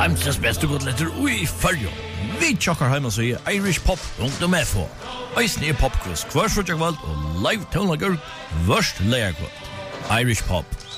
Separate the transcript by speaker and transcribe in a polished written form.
Speaker 1: Heimsens beste godletter ui fyrjo. Vi tjokkar heima så i irishpop.fo. Eisne er popquiz, kvarsfrutja kvalt og live tónlagur, vörst leierkvalt. Irish Pop,